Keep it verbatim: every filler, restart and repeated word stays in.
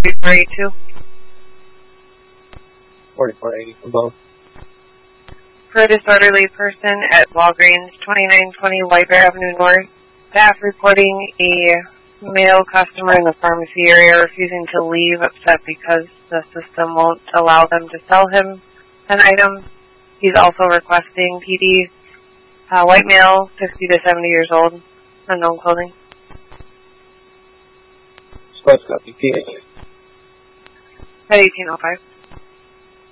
forty-four eighty-two. forty-four eighty for both. For a disorderly person at Walgreens, twenty-nine twenty White Bear Avenue North, staff reporting a male customer in the pharmacy area refusing to leave, upset because the system won't allow them to sell him an item. He's also requesting P D. Uh, white male, sixty to seventy years old, unknown clothing. Squad's copy, P H. At eighteen oh five.